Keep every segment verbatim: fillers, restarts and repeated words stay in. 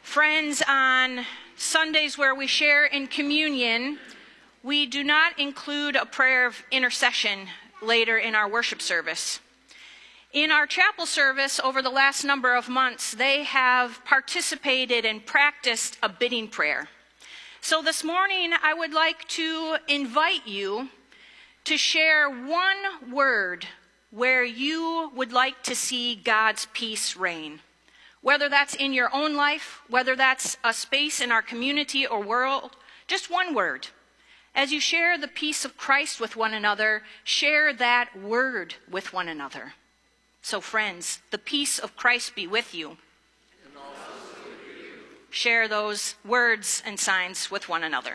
Friends, on Sundays where we share in communion, we do not include a prayer of intercession later in our worship service. In our chapel service over the last number of months, they have participated and practiced a bidding prayer. So this morning, I would like to invite you to share one word where you would like to see God's peace reign. Whether that's in your own life, whether that's a space in our community or world, just one word. As you share the peace of Christ with one another, share that word with one another. So friends, the peace of Christ be with you. And also with you. Share those words and signs with one another.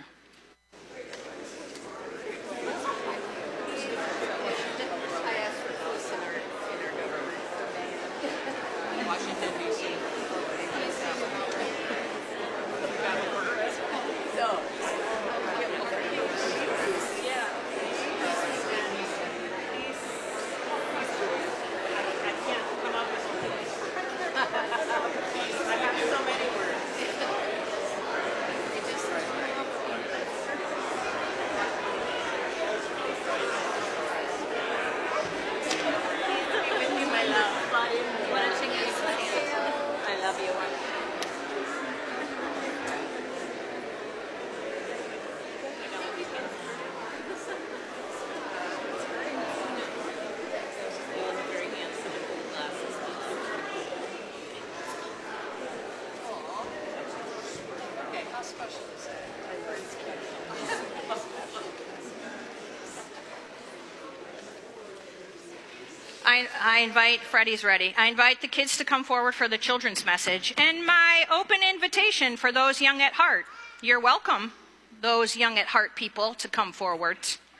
I, I invite, Freddie's ready. I invite the kids to come forward for the children's message. And my open invitation for those young at heart. You're welcome, those young at heart people, to come forward.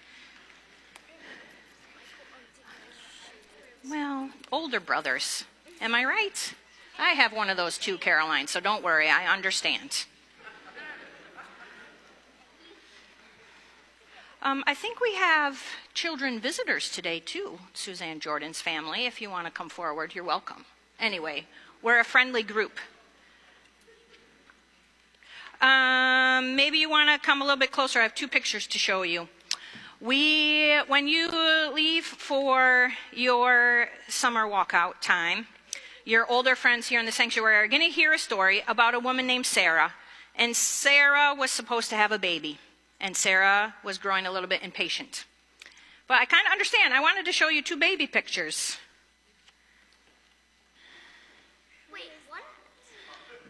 Well, older brothers. Am I right? I have one of those too, Caroline, so don't worry, I understand. Um, I think we have children visitors today, too, Suzanne Jordan's family. If you want to come forward, you're welcome. Anyway, we're a friendly group. Um, maybe you want to come a little bit closer. I have two pictures to show you. We, when you leave for your summer walkout time, your older friends here in the sanctuary are going to hear a story about a woman named Sarah. And Sarah was supposed to have a baby. And Sarah was growing a little bit impatient. But I kind of understand. I wanted to show you two baby pictures.